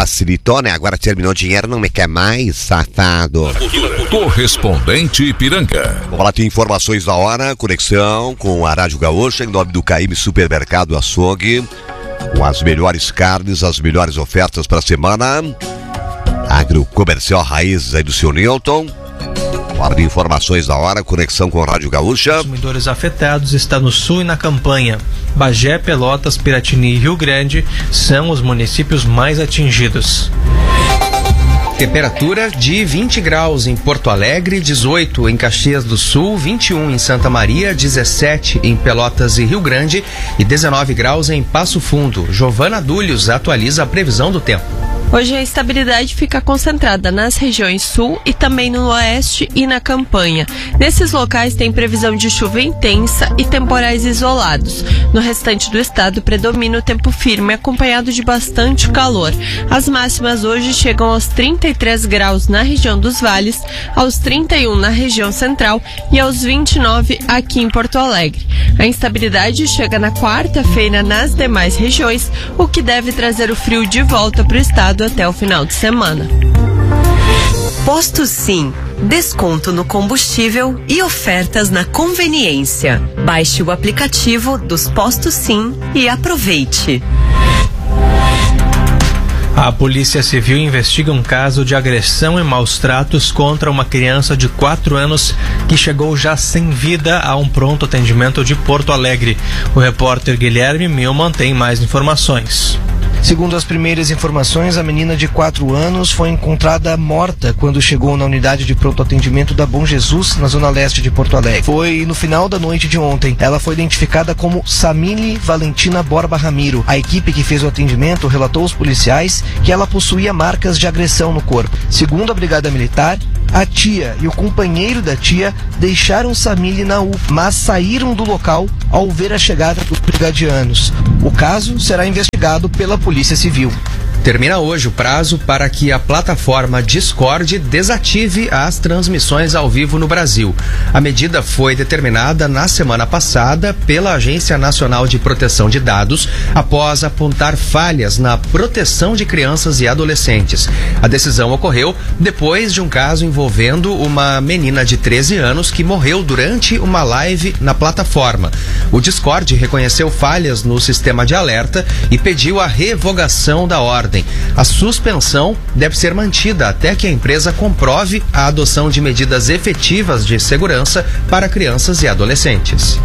facilitou, né? Agora terminou o dinheiro, não me quer mais, safado. Correspondente Ipiranga. Vamos lá, tem informações da hora, conexão com a Rádio Gaúcha, em nome do Caíme Supermercado Açougue, com as melhores carnes, as melhores ofertas para a semana. Agrocomercial Raízes aí do seu Newton. Hora de informações da hora, conexão com a Rádio Gaúcha. Consumidores afetados está no sul e na campanha. Bagé, Pelotas, Piratini e Rio Grande são os municípios mais atingidos. Temperatura de 20 graus em Porto Alegre, 18 em Caxias do Sul, 21 em Santa Maria, 17 em Pelotas e Rio Grande e 19 graus em Passo Fundo. Giovana Dúlios atualiza a previsão do tempo. Hoje a estabilidade fica concentrada nas regiões sul e também no oeste e na campanha. Nesses locais tem previsão de chuva intensa e temporais isolados. No restante do estado predomina o tempo firme, acompanhado de bastante calor. As máximas hoje chegam aos 33 graus na região dos vales, aos 31 na região central e aos 29 aqui em Porto Alegre. A instabilidade chega na quarta-feira nas demais regiões, o que deve trazer o frio de volta para o estado até o final de semana. Posto Sim, desconto no combustível e ofertas na conveniência. Baixe o aplicativo dos Postos Sim e aproveite. A Polícia Civil investiga um caso de agressão e maus tratos contra uma criança de 4 anos que chegou já sem vida a um pronto atendimento de Porto Alegre. O repórter Guilherme Milman tem mais informações. Segundo as primeiras informações, a menina de 4 anos foi encontrada morta quando chegou na unidade de pronto atendimento da Bom Jesus, na zona leste de Porto Alegre. Foi no final da noite de ontem. Ela foi identificada como Samile Valentina Borba Ramiro. A equipe que fez o atendimento relatou aos policiais que ela possuía marcas de agressão no corpo. Segundo a Brigada Militar, a tia e o companheiro da tia deixaram Samile na UPA, mas saíram do local ao ver a chegada dos brigadianos. O caso será investigado pela Polícia Civil. Termina hoje o prazo para que a plataforma Discord desative as transmissões ao vivo no Brasil. A medida foi determinada na semana passada pela Agência Nacional de Proteção de Dados após apontar falhas na proteção de crianças e adolescentes. A decisão ocorreu depois de um caso envolvendo uma menina de 13 anos que morreu durante uma live na plataforma. O Discord reconheceu falhas no sistema de alerta e pediu a revogação da ordem. A suspensão deve ser mantida até que a empresa comprove a adoção de medidas efetivas de segurança para crianças e adolescentes.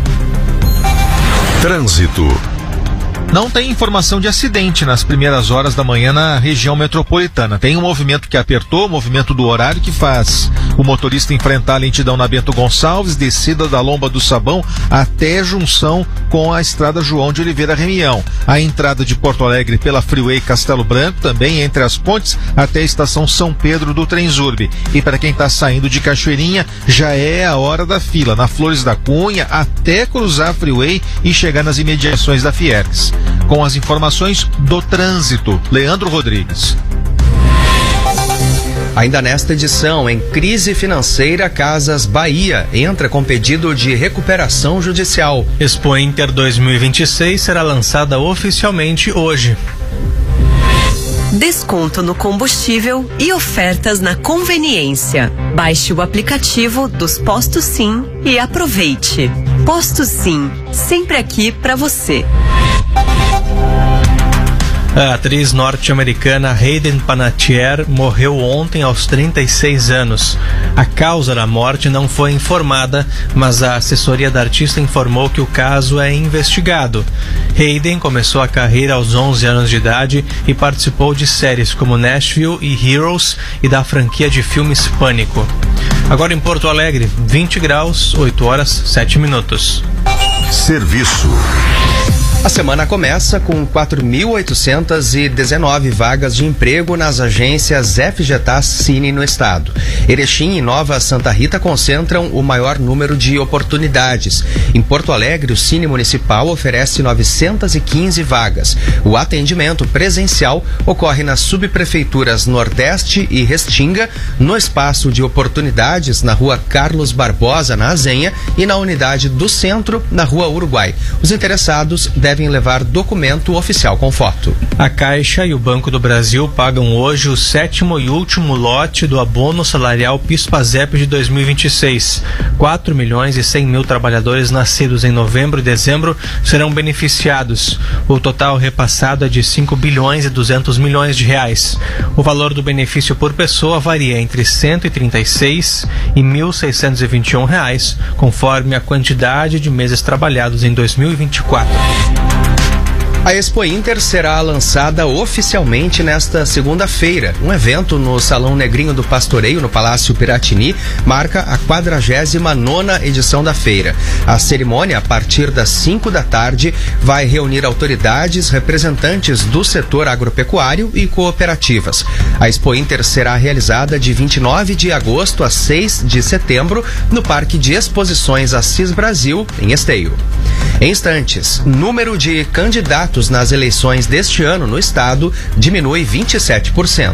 Trânsito. Não tem informação de acidente nas primeiras horas da manhã na região metropolitana. Tem um movimento que apertou, o movimento do horário que faz o motorista enfrentar a lentidão na Bento Gonçalves, descida da Lomba do Sabão até junção com a estrada João de Oliveira Remião. A entrada de Porto Alegre pela Freeway Castelo Branco, também entre as pontes até a estação São Pedro do Transurb. E para quem está saindo de Cachoeirinha, já é a hora da fila, na Flores da Cunha, até cruzar a Freeway e chegar nas imediações da Fiergs. Com as informações do trânsito, Leandro Rodrigues. Ainda nesta edição, em crise financeira, Casas Bahia entra com pedido de recuperação judicial. Expo Inter 2026 será lançada oficialmente hoje. Desconto no combustível e ofertas na conveniência. Baixe o aplicativo dos Postos Sim e aproveite. Postos Sim, sempre aqui para você. A atriz norte-americana Hayden Panettiere morreu ontem aos 36 anos. A causa da morte não foi informada, mas a assessoria da artista informou que o caso é investigado. Hayden começou a carreira aos 11 anos de idade e participou de séries como Nashville e Heroes e da franquia de filmes Pânico. Agora em Porto Alegre, 20 graus, 8 horas, 7 minutos. Serviço. A semana começa com 4.819 vagas de emprego nas agências FGTAS Cine no estado. Erechim e Nova Santa Rita concentram o maior número de oportunidades. Em Porto Alegre, o Cine Municipal oferece 915 vagas. O atendimento presencial ocorre nas subprefeituras Nordeste e Restinga, no espaço de oportunidades na Rua Carlos Barbosa, na Azenha, e na unidade do Centro, na Rua Uruguai. Os interessados devem devem levar documento oficial com foto. A Caixa e o Banco do Brasil pagam hoje o 7º e último lote do abono salarial PIS/PASEP de 2026. 4.100.000 trabalhadores nascidos em novembro e dezembro serão beneficiados. O total repassado é de 5.200 bilhões de reais. O valor do benefício por pessoa varia entre R$ 136 e R$ 1.621 reais, conforme a quantidade de meses trabalhados em 2024. A Expo Inter será lançada oficialmente nesta segunda-feira. Um evento no Salão Negrinho do Pastoreio, no Palácio Piratini, marca a 49ª edição da feira. A cerimônia, a partir das 5 da tarde, vai reunir autoridades, representantes do setor agropecuário e cooperativas. A Expo Inter será realizada de 29 de agosto a 6 de setembro no Parque de Exposições Assis Brasil, em Esteio. Em instantes, número de candidatos nas eleições deste ano no estado diminui 27%.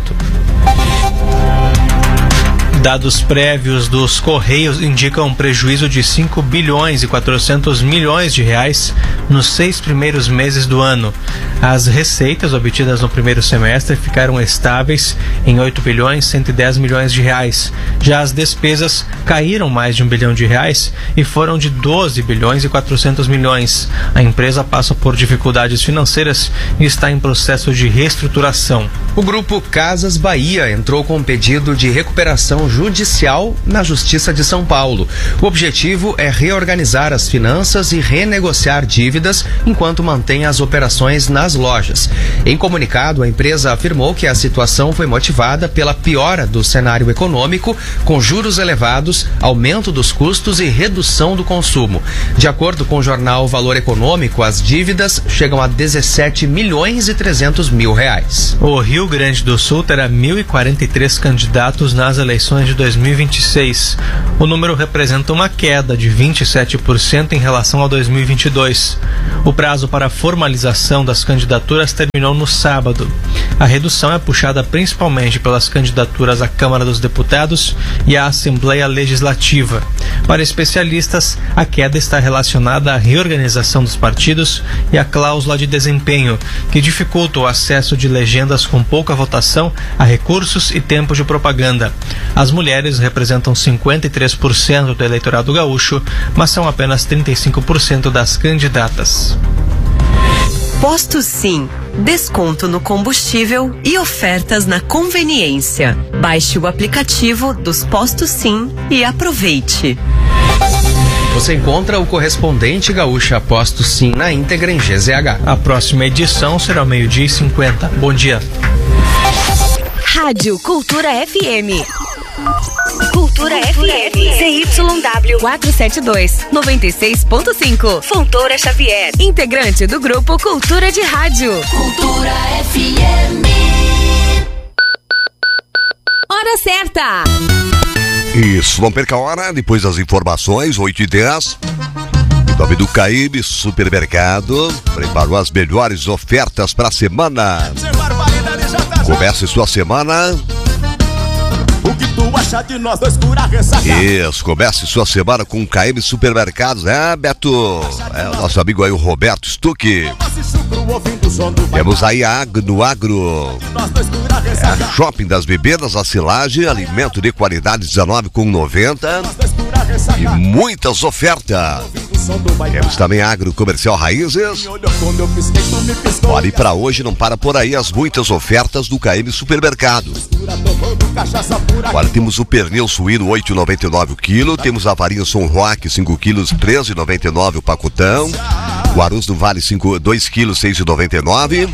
Dados prévios dos Correios indicam um prejuízo de 5 bilhões e 400 milhões de reais nos 6 primeiros meses do ano. As receitas obtidas no primeiro semestre ficaram estáveis em 8 bilhões e 110 milhões de reais. Já as despesas caíram mais de 1 bilhão de reais e foram de 12 bilhões e 400 milhões. A empresa passa por dificuldades financeiras e está em processo de reestruturação. O grupo Casas Bahia entrou com um pedido de recuperação judicial na Justiça de São Paulo. O objetivo é reorganizar as finanças e renegociar dívidas enquanto mantém as operações nas lojas. Em comunicado, a empresa afirmou que a situação foi motivada pela piora do cenário econômico, com juros elevados, aumento dos custos e redução do consumo. De acordo com o jornal Valor Econômico, as dívidas chegam a 17 milhões e 300 mil reais. O Rio Grande do Sul terá 1.043 candidatos nas eleições de 2026. O número representa uma queda de 27% em relação a 2022. O prazo para a formalização das candidaturas terminou no sábado. A redução é puxada principalmente pelas candidaturas à Câmara dos Deputados e à Assembleia Legislativa. Para especialistas, a queda está relacionada à reorganização dos partidos e à cláusula de desempenho, que dificulta o acesso de legendas com pouca votação a recursos e tempo de propaganda. As mulheres representam 53% do eleitorado gaúcho, mas são apenas 35% das candidatas. Posto Sim, desconto no combustível e ofertas na conveniência. Baixe o aplicativo dos Postos Sim e aproveite. Você encontra o correspondente gaúcha Posto Sim na íntegra em GZH. A próxima edição será ao 12h50. Bom dia. Rádio Cultura FM. Cultura FM. CYW 472, 96.5. Fontoura Xavier. Integrante do grupo Cultura de Rádio. Cultura FM. Hora certa. Isso, não perca a hora, depois das informações, 8h10. Em nome do Caíbe Supermercado, preparou as melhores ofertas para a semana. Comece sua semana. O que tu acha de nós dois pura ressaca? Isso, comece sua semana com o Caíbe Supermercados, Beto? É o nosso amigo aí, o Roberto Stuck. Temos aí no Agro. Shopping das Bebidas, a silagem, alimento de qualidade 19,90 e muitas ofertas. Temos também Agro Comercial Raízes. Olha, e para hoje não para por aí as muitas ofertas do KM Supermercado. Agora temos o pernil suíno 8,99 o quilo, temos a varinha São Roque 5 quilos 13,99 o pacotão, o arroz do Vale 2 quilos 6,99.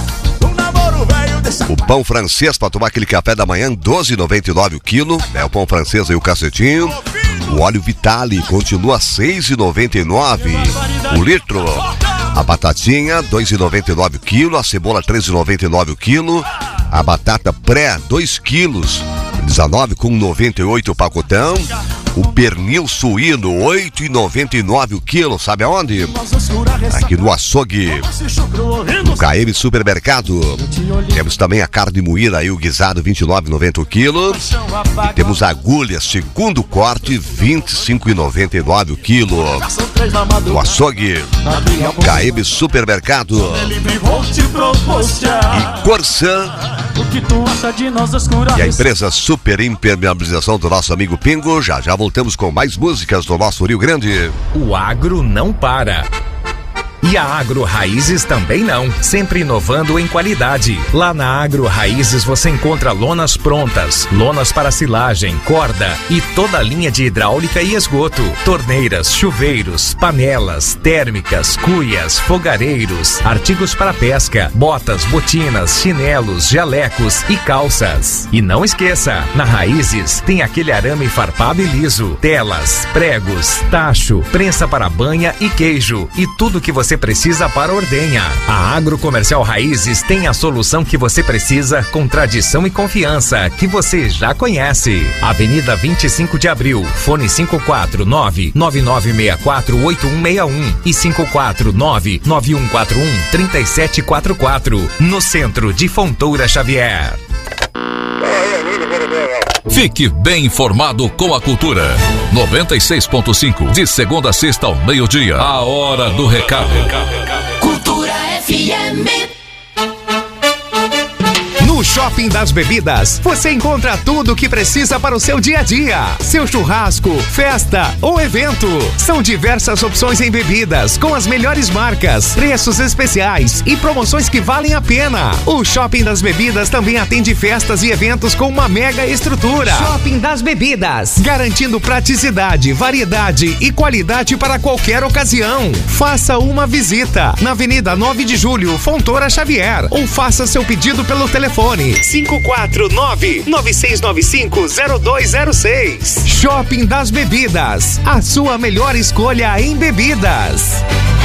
O pão francês para tomar aquele café da manhã, 12,99 o quilo, o pão francês e o cacetinho. O óleo Vitale continua 6,99 o litro. A batatinha, 2,99 o quilo, a cebola 13,99 o quilo, a batata pré, 2 quilos, 19,98 o pacotão. O pernil suíno, R$ 8,99 o quilo, sabe aonde? Aqui no açougue, no KM Supermercado. Temos também a carne moída aí, o guisado, R$ 29,90 o quilo. E temos agulha, segundo corte, R$ 25,99 o quilo. No açougue, KM Supermercado. E Corsã. E a empresa Super Impermeabilização do nosso amigo Pingo. Já voltamos com mais músicas do nosso Rio Grande. O agro não para. E a Agro Raízes também não, sempre inovando em qualidade. Lá na Agro Raízes você encontra lonas prontas, lonas para silagem, corda e toda a linha de hidráulica e esgoto, torneiras, chuveiros, panelas, térmicas, cuias, fogareiros, artigos para pesca, botas, botinas, chinelos, jalecos e calças. E não esqueça, na Raízes tem aquele arame farpado e liso, telas, pregos, tacho, prensa para banha e queijo e tudo que você precisa para ordenha. A Agrocomercial Raízes tem a solução que você precisa com tradição e confiança que você já conhece. Avenida 25 de Abril, fone 549-9964-8161 e 549-9141-3744, no centro de Fontoura Xavier. Fique bem informado com a cultura. 96.5, de segunda a sexta ao meio-dia. A hora do recado. Cultura FM. No Shopping das Bebidas, você encontra tudo o que precisa para o seu dia a dia. Seu churrasco, festa ou evento. São diversas opções em bebidas, com as melhores marcas, preços especiais e promoções que valem a pena. O Shopping das Bebidas também atende festas e eventos com uma mega estrutura. Shopping das Bebidas, garantindo praticidade, variedade e qualidade para qualquer ocasião. Faça uma visita na Avenida 9 de Julho, Fontoura Xavier, ou faça seu pedido pelo telefone 549-9695-0206. Shopping das Bebidas, a sua melhor escolha em bebidas.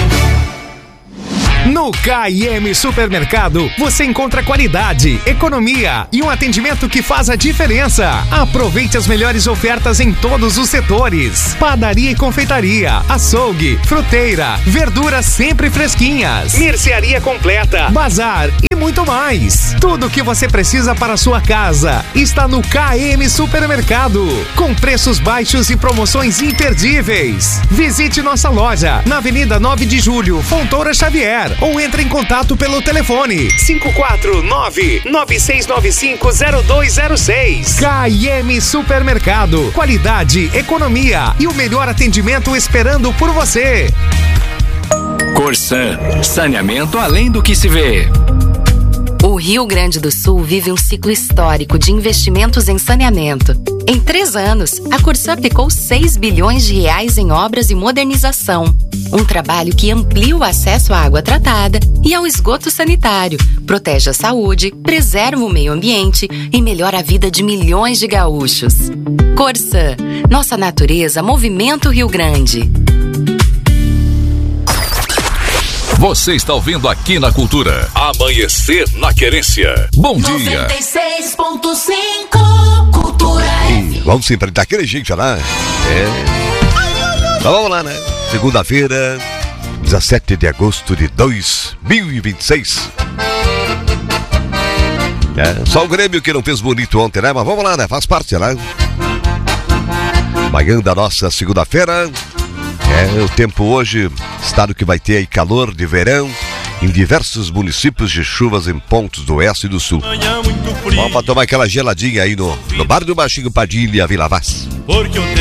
No KM Supermercado, você encontra qualidade, economia e um atendimento que faz a diferença. Aproveite as melhores ofertas em todos os setores. Padaria e confeitaria, açougue, fruteira, verduras sempre fresquinhas, mercearia completa, bazar e muito mais. Tudo o que você precisa para a sua casa está no KM Supermercado, com preços baixos e promoções imperdíveis. Visite nossa loja na Avenida 9 de Julho, Fontoura Xavier, ou entre em contato pelo telefone 549-9695-0206. KM Supermercado, qualidade, economia e o melhor atendimento esperando por você. Corsã, saneamento além do que se vê. O Rio Grande do Sul vive um ciclo histórico de investimentos em saneamento. Em 3 anos, a Corsã aplicou 6 bilhões de reais em obras e modernização. Um trabalho que amplia o acesso à água tratada e ao esgoto sanitário, protege a saúde, preserva o meio ambiente e melhora a vida de milhões de gaúchos. Corsã, nossa natureza movimenta o Rio Grande. Você está ouvindo aqui na Cultura. Amanhecer na Querência. Bom dia. 96.5 Cultura FM. Vamos sempre daquele jeito lá. Então vamos lá, né? Segunda-feira, 17 de agosto de 2026. Só o Grêmio que não fez bonito ontem, né? Mas vamos lá, né? Faz parte, né? Manhã da nossa segunda-feira. O tempo hoje, estado que vai ter aí calor de verão em diversos municípios, de chuvas em pontos do oeste e do sul. Vamos pra tomar aquela geladinha aí no bar do Baixinho Padilha, Vila Vaz.